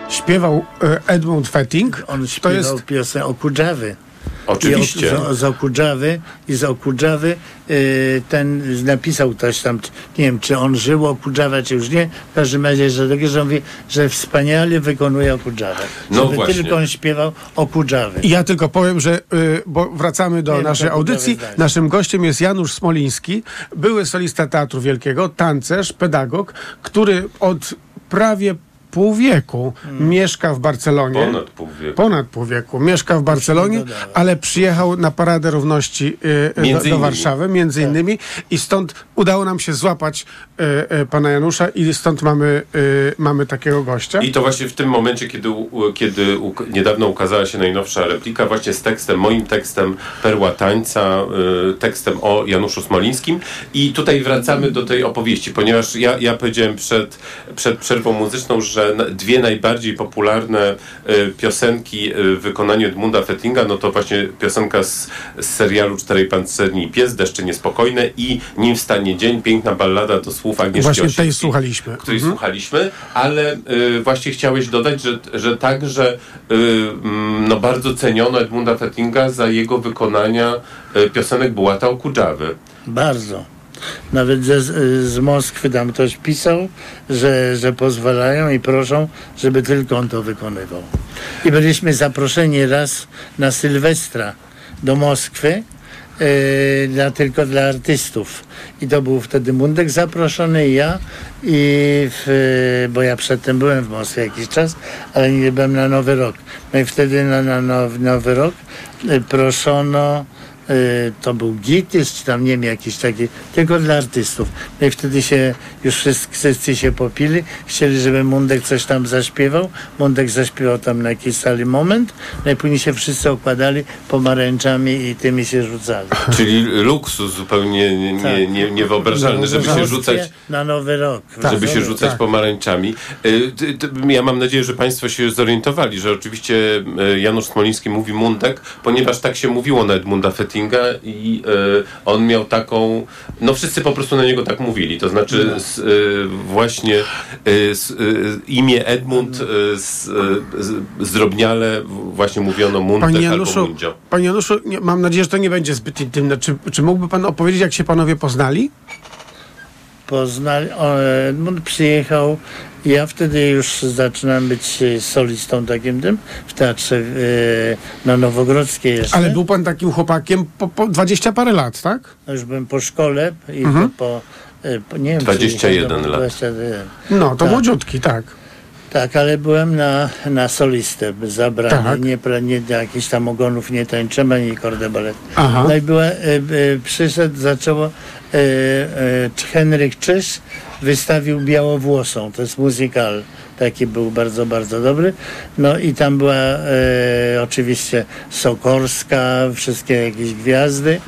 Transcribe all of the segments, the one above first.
śpiewał Edmund Fetting. On śpiewał piosenkę Okudżawy. Oczywiście. Z Okudżawy ten napisał ktoś tam, nie wiem, czy on żył Okudżawę, czy już nie. W każdym razie, że mówi, że wspaniale wykonuje Okudżawę. No żeby właśnie. tylko on śpiewał Okudżawy. I ja tylko powiem, że bo wracamy do naszej audycji. Naszym gościem jest Janusz Smoliński, były solista Teatru Wielkiego, tancerz, pedagog, który od prawie pół wieku mieszka w Barcelonie. Ponad pół wieku. Mieszka w Barcelonie, ale przyjechał na Paradę Równości do Warszawy, między innymi. I stąd udało nam się złapać pana Janusza i stąd mamy takiego gościa. I to właśnie w tym momencie, kiedy niedawno ukazała się najnowsza replika właśnie z tekstem, moim tekstem Perła Tańca, tekstem o Januszu Smolińskim. I tutaj wracamy do tej opowieści, ponieważ ja powiedziałem przed przerwą muzyczną, że dwie najbardziej popularne piosenki w wykonaniu Edmunda Fettinga, no to właśnie piosenka z serialu Czterej Pancerni i Pies, Deszcze Niespokojne i Nim wstanie dzień, piękna ballada do słów Agnieszki Właśnie Osieckiej, tej słuchaliśmy. Której słuchaliśmy, ale właśnie chciałeś dodać, że także no bardzo ceniono Edmunda Fettinga za jego wykonania piosenek Bułata Okudżawy. Bardzo. Nawet z Moskwy tam ktoś pisał, że pozwalają i proszą, żeby tylko on to wykonywał. I byliśmy zaproszeni raz na Sylwestra do Moskwy, tylko dla artystów. I to był wtedy Mundek zaproszony i ja, bo ja przedtem byłem w Moskwie jakiś czas, ale nie byłem na Nowy Rok. No i wtedy na Nowy Rok proszono, to był Gittys, czy tam nie wiem, jakiś taki, tylko dla artystów. No i wtedy się już wszyscy się popili, chcieli, żeby Mundek coś tam zaśpiewał. Mundek zaśpiewał tam na jakiejś sali moment, no i później się wszyscy okładali pomarańczami i tymi się rzucali. Czyli luksus zupełnie niewyobrażalny, żeby się rzucać na Nowy Rok. Żeby się rzucać pomarańczami. Ja mam nadzieję, że Państwo się zorientowali, że oczywiście Janusz Smoliński mówi Mundek, ponieważ tak się mówiło na Edmunda Fettinga i on miał taką, no wszyscy po prostu na niego tak mówili, to znaczy właśnie imię Edmund zdrobniale właśnie mówiono Mundek albo Mundzio. Panie Januszu, mam nadzieję, że to nie będzie zbyt intymne. Czy mógłby pan opowiedzieć, jak się panowie poznali? Edmund przyjechał, ja wtedy już zaczynałem być solistą takim w teatrze na Nowogrodzkiej jeszcze. Ale był pan takim chłopakiem po 20 parę lat, tak? No już byłem po szkole i nie wiem, 21 lat. 21. No, to młodziutki, tak. Tak, ale byłem na solistę zabrany. Tak. Nie do jakichś tam ogonów nie tańczymy, ani kordebalet. No i przyszedł, zaczęło Henryk Czyż wystawił Białowłosą. To jest muzykal. Taki był bardzo, bardzo dobry. No i tam była oczywiście Sokorska, wszystkie jakieś gwiazdy.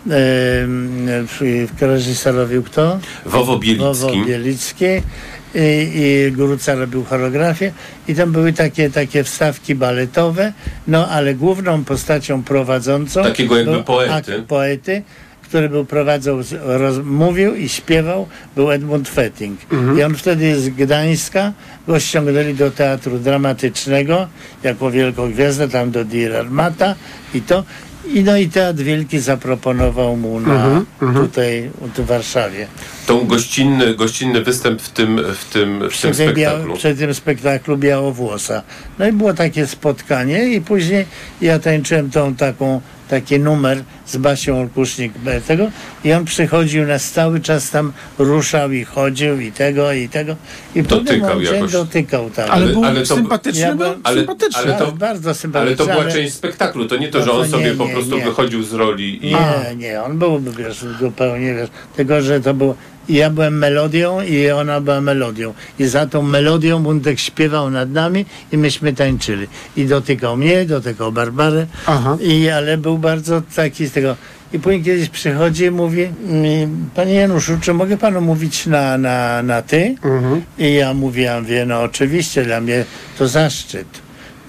Reżyser robił kto? Wowo Bielicki. I Guruca robił choreografię i tam były takie wstawki baletowe, no ale główną postacią prowadzącą takiego jakby poety, który mówił i śpiewał, był Edmund Fetting. I on wtedy z Gdańska go ściągnęli do Teatru Dramatycznego jako wielką gwiazdę, tam do Dir Armata i to. I Teatr Wielki zaproponował mu tutaj w Warszawie. Tą gościnny występ w tym spektaklu. Przy tym spektaklu Białowłosa. No i było takie spotkanie i później ja tańczyłem taki numer z Basią Olkusznik i on przychodził nas cały czas tam, ruszał i chodził i tego. I dotykał tam. Ale to sympatyczny był? Bardzo sympatyczny. Ale to była część spektaklu, to nie to, że on sobie po prostu wychodził z roli i... Nie, on był, zupełnie, tylko że to było... Ja byłem melodią i ona była melodią. I za tą melodią Mundek śpiewał nad nami i myśmy tańczyli. I dotykał mnie, dotykał Barbarę. Ale był bardzo taki z tego... I później kiedyś przychodzi i mówi: panie Januszu, czy mogę panu mówić na ty? I ja mówię, no oczywiście, dla mnie to zaszczyt.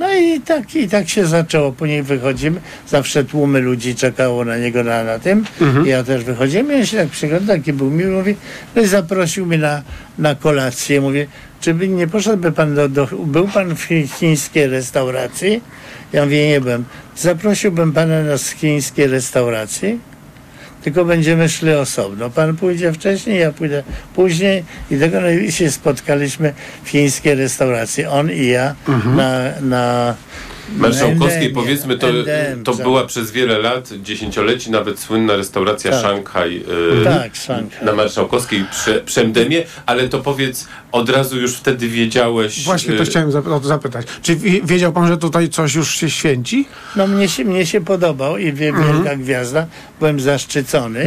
No i tak się zaczęło. Później wychodzimy, zawsze tłumy ludzi czekało na niego na tym. Ja też wychodzimy, ja się tak przyglądam, taki był miły, mówi, no i zaprosił mnie na kolację. Mówię, czy by nie poszedłby pan był pan w chińskiej restauracji? Ja mówię, nie byłem. Zaprosiłbym pana na chińskiej restauracji, tylko będziemy szli osobno. Pan pójdzie wcześniej, ja pójdę później i tego się spotkaliśmy w chińskiej restauracji. On i ja na Marszałkowskiej, powiedzmy, to była przez wiele lat, dziesięcioleci, nawet słynna restauracja Szanghaj na Marszałkowskiej przy MDM-ie, ale to powiedz, od razu już wtedy wiedziałeś... Właśnie to chciałem zapytać. Czy wiedział pan, że tutaj coś już się święci? No mnie się podobał i wielka gwiazda, byłem zaszczycony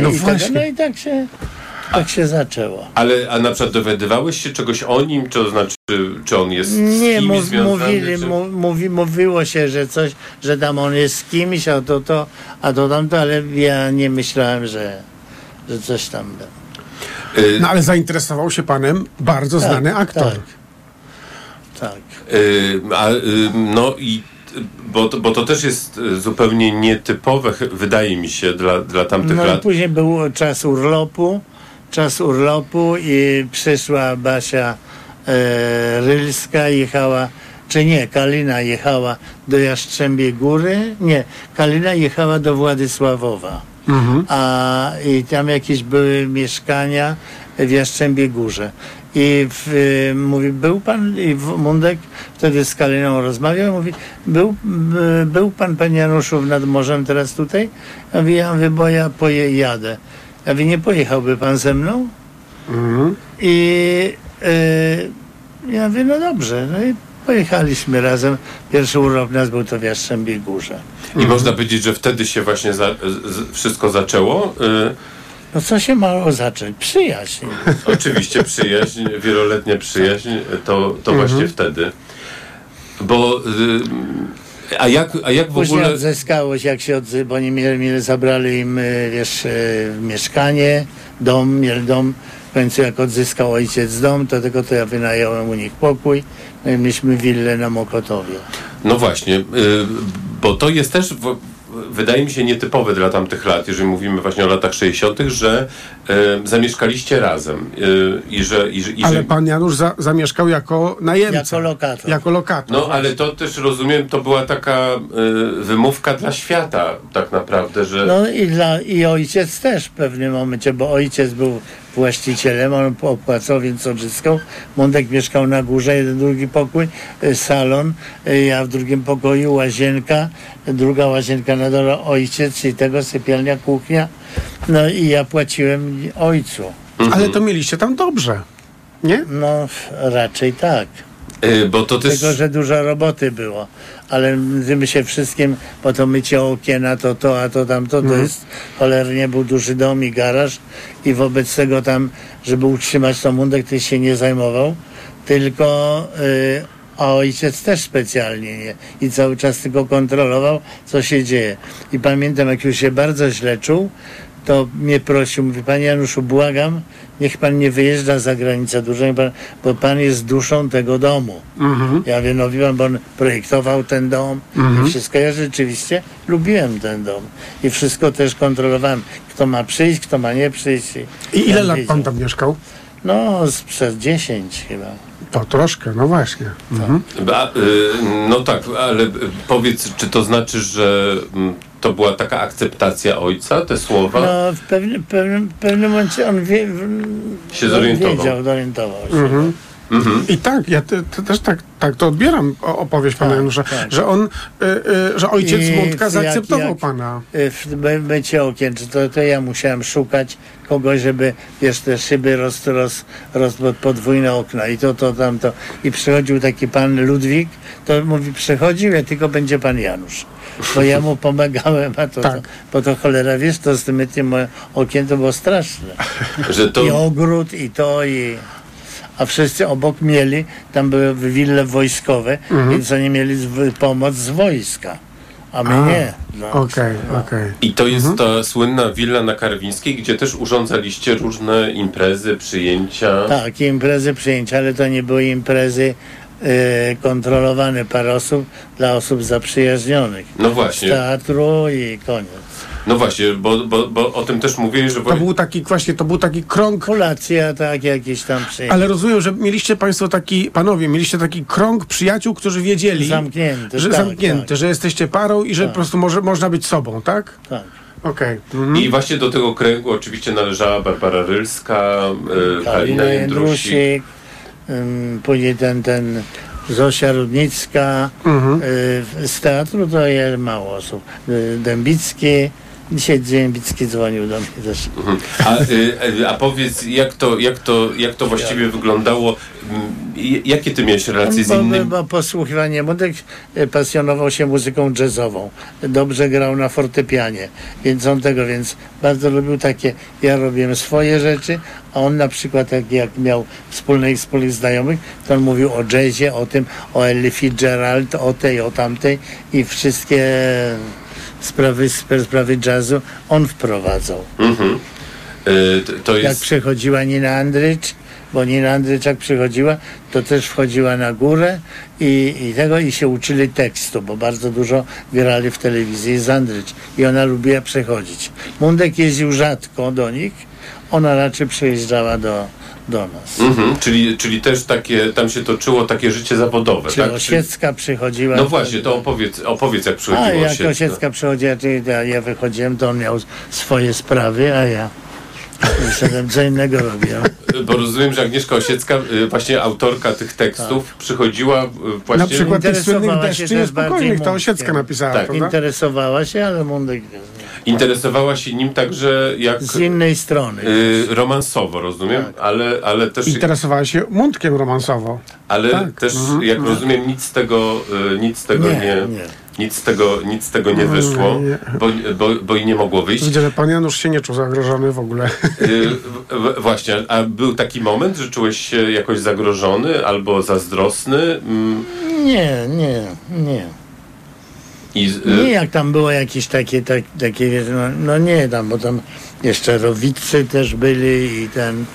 tak się zaczęło. A na przykład dowiadywałeś się czegoś o nim? To znaczy, czy on jest z nie, kimś związany? mówiło się, że tam on jest z kimś, a to tamto, ale ja nie myślałem, że coś tam było. No ale zainteresował się panem bardzo znany aktor. Tak. No i bo to też jest zupełnie nietypowe, wydaje mi się, dla tamtych lat. No i później był czas urlopu i przyszła Basia Rylska, Kalina jechała do Jastrzębiej Góry, Kalina jechała do Władysławowa, i tam jakieś były mieszkania w Jastrzębiej Górze. I mówi, był pan, i Mundek wtedy z Kaliną rozmawiał, mówi, był pan, panie Januszu, nad morzem teraz tutaj? Ja mówię, bo ja jadę. Ja mówię, nie pojechałby pan ze mną? I ja mówię, no dobrze. No i pojechaliśmy razem. Pierwszy urlop nas był to w Jastrzębiej Górze. I można powiedzieć, że wtedy się właśnie wszystko zaczęło? No co się mało zacząć? Przyjaźń. Oczywiście przyjaźń, wieloletnia przyjaźń, to właśnie wtedy. Bo... A jak w Później ogóle... odzyskało się, bo oni zabrali im, mieszkanie, mieli dom. W końcu jak odzyskał ojciec dom, to ja wynająłem u nich pokój. No i mieliśmy willę na Mokotowie. No właśnie, bo to jest też... Wydaje mi się nietypowe dla tamtych lat, jeżeli mówimy właśnie o latach 60., że zamieszkaliście razem. Ale pan Janusz zamieszkał jako najemca. Jako lokator. No ale to też rozumiem, to była taka wymówka dla świata tak naprawdę, że... No i ojciec też w pewnym momencie, bo ojciec był właścicielem, on opłacał, więc odzyskał. Mundek mieszkał na górze, drugi pokój, salon, ja w drugim pokoju, łazienka, druga łazienka na dole, ojciec i tego, sypialnia, kuchnia. No i ja płaciłem ojcu. Ale to mieliście tam dobrze, nie? No raczej tak. Bo to też... Tylko, że dużo roboty było. Ale my się wszystkim, bo to mycie okien, a to tamto, to jest cholernie, był duży dom i garaż i wobec tego tam, żeby utrzymać to Mundek, to się nie zajmował, tylko a ojciec też specjalnie nie. I cały czas tylko kontrolował, co się dzieje. I pamiętam, jak już się bardzo źle czuł, to mnie prosił, mówi, panie Januszu, błagam, niech pan nie wyjeżdża za granicę dużo, bo pan jest duszą tego domu. Ja wiem, no wie pan, bo on projektował ten dom i wszystko. Ja rzeczywiście lubiłem ten dom i wszystko też kontrolowałem. Kto ma przyjść, kto ma nie przyjść. I ile lat pan tam mieszkał? No, przez 10 chyba. To troszkę, no właśnie. No tak, ale powiedz, czy to znaczy, że to była taka akceptacja ojca, te słowa? No, w pewnym momencie on się zorientował. Zorientował się. I tak, ja też tak to odbieram opowieść pana Janusza, że ojciec Mundka zaakceptował pana. W mycie okien, to ja musiałem szukać kogoś, żeby, te szyby podwójne okna i to tamto. I przychodził taki pan Ludwik, to mówi, przychodził, tylko będzie pan Janusz. Bo ja mu pomagałem, bo to cholera, wiesz, to z tym myciem okien to było straszne. I ogród, a wszyscy obok mieli, tam były wille wojskowe, więc oni mieli pomoc z wojska, a my nie. Okej. I to jest ta słynna willa na Karwińskiej, gdzie też urządzaliście różne imprezy, przyjęcia. Tak, imprezy, przyjęcia, ale to nie były imprezy kontrolowany parę osób dla osób zaprzyjaźnionych. No właśnie. Z teatru i koniec. No właśnie, bo o tym też mówię, że... To był taki krąg... Kolacja, tak, jakieś tam przyjęcie. Ale rozumiem, że mieliście państwo panowie, mieliście taki krąg przyjaciół, którzy wiedzieli... Zamknięty, że jesteście parą i że po prostu można być sobą, tak? Tak. Okej. I właśnie do tego kręgu oczywiście należała Barbara Rylska, Kalina Jędrusik. Później ten Zosia Rudnicka, z teatru to jest mało osób. Dębicki, dzisiaj Dębicki dzwonił do mnie też. A powiedz, jak to właściwie wyglądało? Jakie ty miałeś relacje z innymi? Bo posłuchiwanie. Młodek pasjonował się muzyką jazzową. Dobrze grał na fortepianie. Więc bardzo lubił takie, ja robiłem swoje rzeczy, a on na przykład jak miał wspólnych znajomych, to on mówił o jazzie, o tym, o Ellie Fitzgerald, o tej, o tamtej i wszystkie sprawy jazzu on wprowadzał. Jak przychodziła Nina Andrycz, bo Nina Andrycz jak przychodziła, to też wchodziła na górę i się uczyli tekstu, bo bardzo dużo grali w telewizji z Andrycz i ona lubiła przechodzić. Mundek jeździł rzadko do nich, ona raczej przyjeżdżała do nas. Czyli też tam się toczyło takie życie zawodowe, czyli tak? Osiecka przychodziła. No właśnie, to opowiedz jak przychodziła Osiecka. Jak Osiecka przychodziła, ja wychodziłem, to on miał swoje sprawy, a ja co innego robiłem. Bo rozumiem, że Agnieszka Osiecka, właśnie autorka tych tekstów, przychodziła właśnie... Na przykład tych słynnych Deszczy Niespokojnych, to Osiecka napisała, tak. prawda? Interesowała się, ale Mundek... Interesowała się nim także jak... Z innej strony. Romansowo, rozumiem, tak. ale też... Interesowała się Mundkiem romansowo. Ale też, jak rozumiem, nic z tego nie. Nic z tego nie wyszło, bo i nie mogło wyjść. Widzę, że pan Janusz się nie czuł zagrożony w ogóle. Właśnie, a był taki moment, że czułeś się jakoś zagrożony albo zazdrosny? Nie. Nie, jak tam było jakieś takie no nie tam, bo tam jeszcze Rowicy też byli i ten...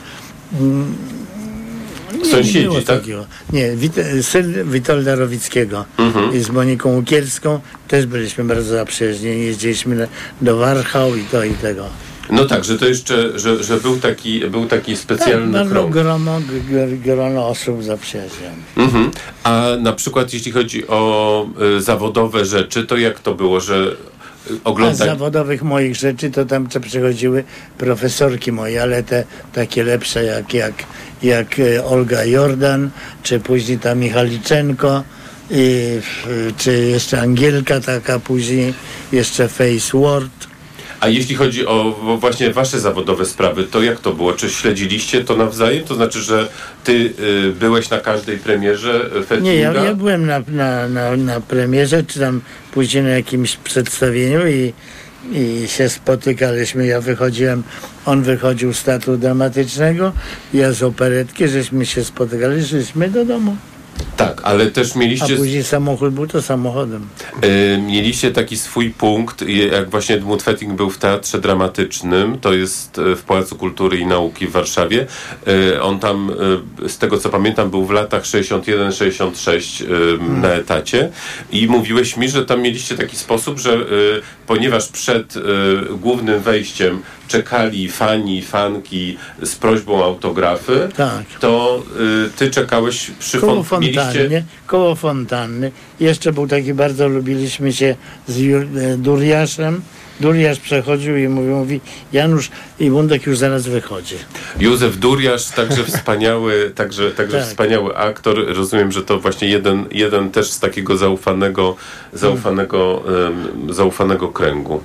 Sąsiedzi, tak? Takiego. Nie, syn Witolda Rowickiego i z Moniką Łukielską też byliśmy bardzo zaprzyjaźnieni, jeździliśmy do Warchał i to i tego. No tak, że to jeszcze, że był taki specjalny krąg. Grono osób zaprzyjaźnionych. A na przykład jeśli chodzi o zawodowe rzeczy, to jak to było, że A z zawodowych moich rzeczy to tam przychodziły profesorki moje, ale te takie lepsze jak Olga Jordan, czy później ta Michaliczenko, czy jeszcze Angielka taka później, jeszcze Face Ward. A jeśli chodzi o właśnie wasze zawodowe sprawy, to jak to było? Czy śledziliście to nawzajem? To znaczy, że ty byłeś na każdej premierze Fettinga? Nie, ja byłem na premierze, czy tam później na jakimś przedstawieniu i się spotykaliśmy. Ja wychodziłem, on wychodził z teatru dramatycznego, ja z operetki, żeśmy się spotykali, szliśmy do domu. Tak, ale też mieliście... A później samochód był to samochodem. Mieliście taki swój punkt, jak właśnie Edmund Fetting był w Teatrze Dramatycznym, to jest w Pałacu Kultury i Nauki w Warszawie. On tam, z tego co pamiętam, był w latach 61-66 na etacie i mówiłeś mi, że tam mieliście taki sposób, że ponieważ przed głównym wejściem czekali fanki z prośbą o autografy, tak. To ty czekałeś przy koło fontanny. Jeszcze był taki, bardzo lubiliśmy się z Duriaszem. Duriasz przechodził i mówi Janusz i Mundek już zaraz wychodzi. Józef Duriasz, także wspaniały, także tak. Wspaniały aktor. Rozumiem, że to właśnie jeden też z takiego zaufanego kręgu.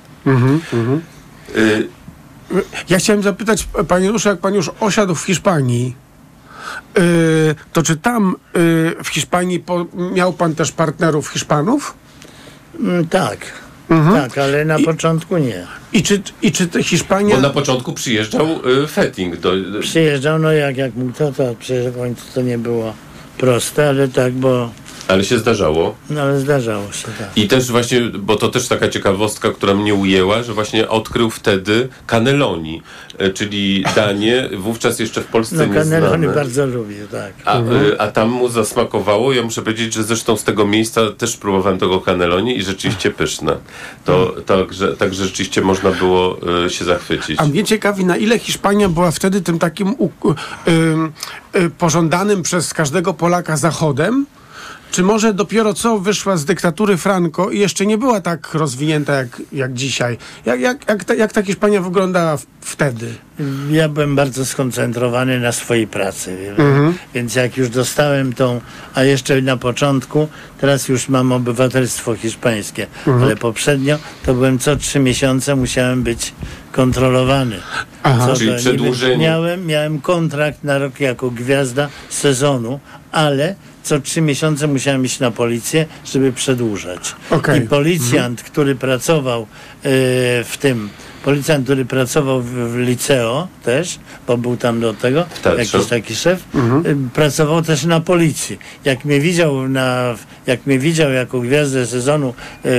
Ja chciałem zapytać, panie Januszu, jak pan już osiadł w Hiszpanii, to czy tam w Hiszpanii miał pan też partnerów Hiszpanów? Tak. Tak, ale na początku nie. I czy te Hiszpania... Bo na początku przyjeżdżał Fetting. Przyjeżdżał, no jak mógł, to przyjeżdżał, to nie było proste, ale tak, bo... Ale się zdarzało. No ale zdarzało się, tak. I też właśnie, bo to też taka ciekawostka, która mnie ujęła, że właśnie odkrył wtedy cannelloni, czyli danie wówczas jeszcze w Polsce No nieznane. cannelloni bardzo lubię, tak. A tam mu zasmakowało. Ja muszę powiedzieć, że zresztą z tego miejsca też próbowałem tego cannelloni i rzeczywiście pyszne. Także rzeczywiście można było się zachwycić. A mnie ciekawi, na ile Hiszpania była wtedy tym takim pożądanym przez każdego Polaka Zachodem, czy może dopiero co wyszła z dyktatury Franco i jeszcze nie była tak rozwinięta jak dzisiaj? Jak ta Hiszpania wyglądała wtedy? Ja byłem bardzo skoncentrowany na swojej pracy, więc jak już dostałem a jeszcze na początku, teraz już mam obywatelstwo hiszpańskie, ale poprzednio to byłem co 3 miesiące musiałem być kontrolowany. Czyli przedłużenie. Miałem kontrakt na rok jako gwiazda sezonu, ale co 3 miesiące musiałem iść na policję, żeby przedłużać. Okay. I policjant, który pracował policjant, który pracował w liceo też, bo był tam do tego, jakiś taki szef, pracował też na policji. Jak mnie widział jako gwiazdę sezonu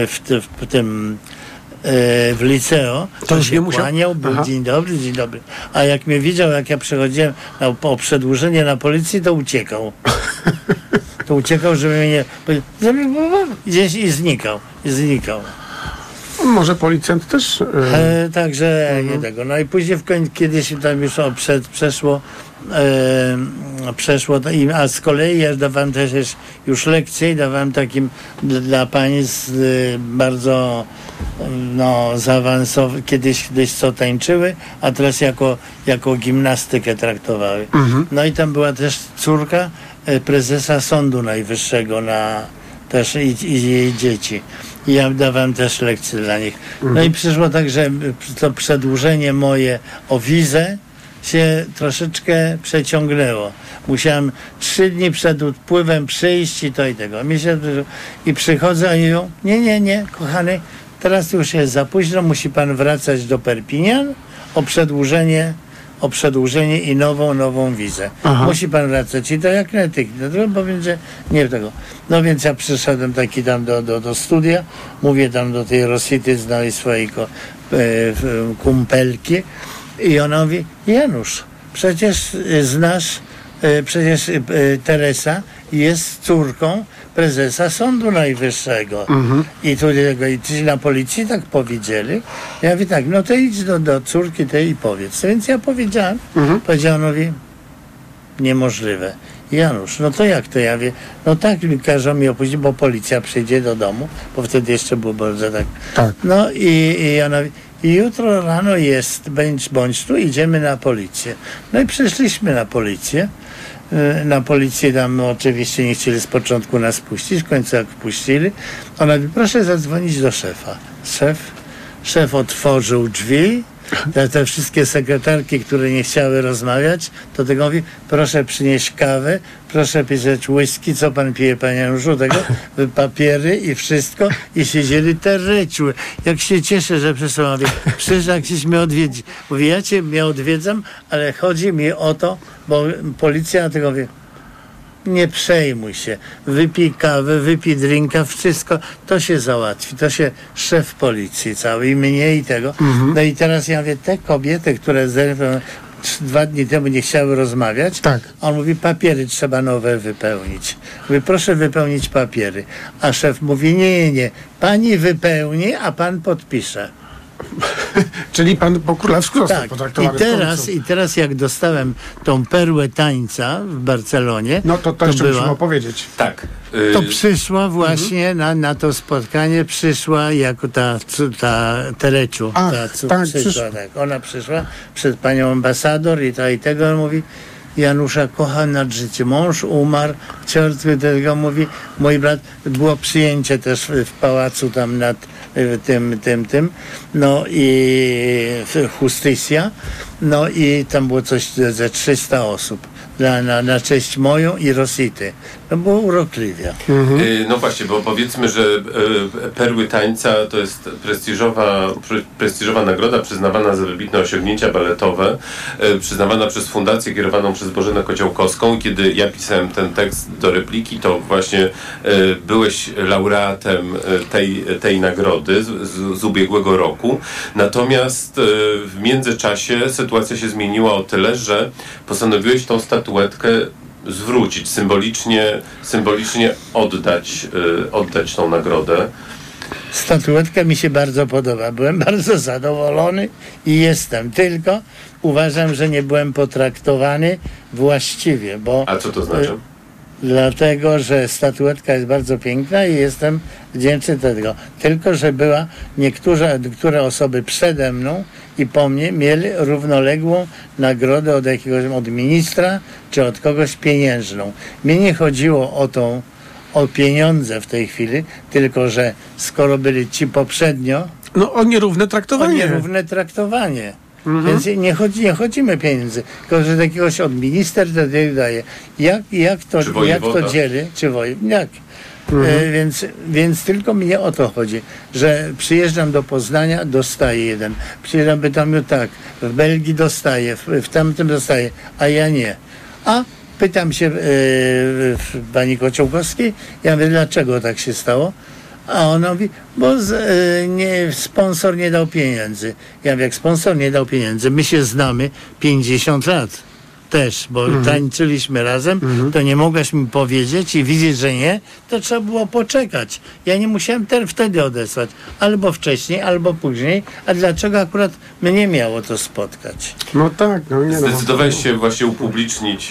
w liceo, to się kłaniał, był dzień dobry. A jak mnie widział, jak ja przechodziłem o przedłużenie na policji, to uciekał. Żeby mnie gdzieś i znikał. Może policjant też? Także nie tego. No i później kiedyś tam już przeszło, a z kolei ja dawałem też już lekcje i dawałem takim dla pań bardzo zaawansowane, kiedyś co tańczyły, a teraz jako gimnastykę traktowały. No i tam była też córka prezesa Sądu Najwyższego też i jej dzieci. I ja dawałem też lekcje dla nich. No i przyszło tak, że to przedłużenie moje o wizę się troszeczkę przeciągnęło. Musiałem 3 dni przed odpływem przyjść i to i tego. I przychodzę i mówią, nie, kochany, teraz już jest za późno, musi pan wracać do Perpignan o przedłużenie i nową wizę. Musi pan wracać i to jak natychmiast, powiem, że nie tego. No więc ja przyszedłem taki tam do studia, mówię tam do tej Rosity, znali swojej kumpelki i ona mówi, Janusz, przecież znasz, Teresa jest córką prezesa Sądu Najwyższego. I ci na policji tak powiedzieli. Ja mówię tak, no to idź do córki tej i powiedz. Więc ja powiedziałem, powiedzianowi, niemożliwe. Janusz, no to jak to? Ja mówię, no tak, każą mi opuścić, bo policja przyjdzie do domu, bo wtedy jeszcze było bardzo tak. No i ona mówi, i jutro rano bądź tu, idziemy na policję. No i przyszliśmy na policję. Na policję tam oczywiście nie chcieli z początku nas puścić, w końcu jak puścili, ona mówi, proszę zadzwonić do szefa. Szef otworzył drzwi, te wszystkie sekretarki, które nie chciały rozmawiać, to tego mówi, proszę przynieść kawę, proszę pisać whisky, co pan pije, panie Januszu, tego, papiery i wszystko, i siedzieli tereciły. Jak się cieszę, że przysłał, przecież jak chcesz mnie odwiedzić. Mówi, ja cię odwiedzam, ale chodzi mi o to, bo policja na tego mówi, nie przejmuj się, wypij kawę, wypij drinka, wszystko, to się załatwi, to się szef policji cały i mnie i tego. No i teraz ja mówię, te kobiety, które 2 dni temu nie chciały rozmawiać, on mówi, papiery trzeba nowe wypełnić. Mówi, proszę wypełnić papiery. A szef mówi, nie, pani wypełni, a pan podpisze. Czyli pan po królewsku został potraktowany. I teraz jak dostałem tą perłę tańca w Barcelonie, no to jeszcze musimy opowiedzieć. Tak. To przyszła właśnie na to spotkanie, przyszła jako ta Tereciu. Ona przyszła przed panią ambasador i tego mówi, Janusza kocha nad życie. Mąż umarł, tego mówi, mój brat, było przyjęcie też w pałacu tam nad tym, no i Justicia, no i tam było coś ze 300 osób na cześć moją i Rosity. To było urokliwie. No właśnie, bo powiedzmy, że Perły Tańca to jest prestiżowa nagroda przyznawana za wybitne osiągnięcia baletowe, przyznawana przez fundację kierowaną przez Bożenę Kociołkowską. Kiedy ja pisałem ten tekst do repliki, to właśnie byłeś laureatem tej nagrody z ubiegłego roku. Natomiast w międzyczasie sytuacja się zmieniła o tyle, że postanowiłeś tą statuetkę zwrócić, symbolicznie oddać tą nagrodę. Statuetka mi się bardzo podoba. Byłem bardzo zadowolony i jestem. Tylko uważam, że nie byłem potraktowany właściwie, bo... A co to znaczy? Dlatego, że statuetka jest bardzo piękna i jestem wdzięczny tego. Tylko, że niektóre osoby przede mną i po mnie mieli równoległą nagrodę od ministra czy od kogoś pieniężną. Mnie nie chodziło o pieniądze w tej chwili, tylko że skoro byli ci poprzednio... No o nierówne traktowanie. O nierówne traktowanie. Więc nie chodzimy pieniędzy, tylko że jakiegoś od minister daje. Jak to dzieli, czy wojewód, więc tylko mnie o to chodzi, że przyjeżdżam do Poznania, dostaję jeden. Przyjeżdżam do Bytomiu, tak, w Belgii dostaję, w tamtym dostaję, a ja nie. A pytam się pani Kociołkowskiej, ja mówię, dlaczego tak się stało? A ona mówi, bo sponsor nie dał pieniędzy. Ja mówię, jak sponsor nie dał pieniędzy, my się znamy 50 lat też, bo tańczyliśmy razem, to nie mogłaś mi powiedzieć i widzieć, że nie, to trzeba było poczekać. Ja nie musiałem wtedy odesłać. Albo wcześniej, albo później. A dlaczego akurat mnie miało to spotkać? No tak. Zdecydowałeś się właśnie upublicznić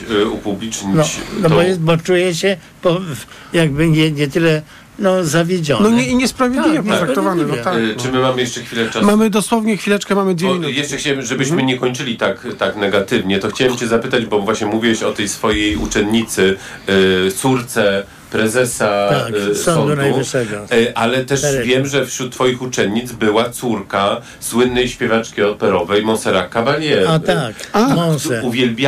bo czuję się jakby nie tyle zawiedziony. No i niesprawiedliwie potraktowany. Czy my mamy jeszcze chwilę czasu? Mamy dosłownie chwileczkę, mamy 2 minuty. Jeszcze chciałem, żebyśmy nie kończyli tak negatywnie, to chciałem cię zapytać, bo właśnie mówiłeś o tej swojej uczennicy, córce prezesa Sądu Najwyższego. Ale też wiem, że wśród twoich uczennic była córka słynnej śpiewaczki operowej Montserrat Caballé. Monse. Uwielbiała